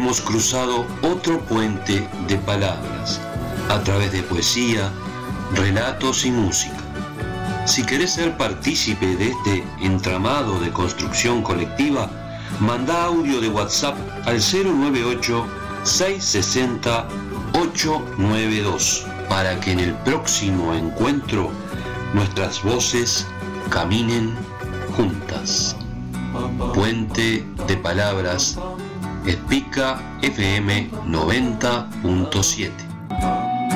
hemos cruzado otro puente de palabras, a través de poesía, relatos y música. Si querés ser partícipe de este entramado de construcción colectiva, manda audio de WhatsApp al 098-660-892 para que en el próximo encuentro nuestras voces caminen juntas. Puente de palabras, Espica FM 90.7.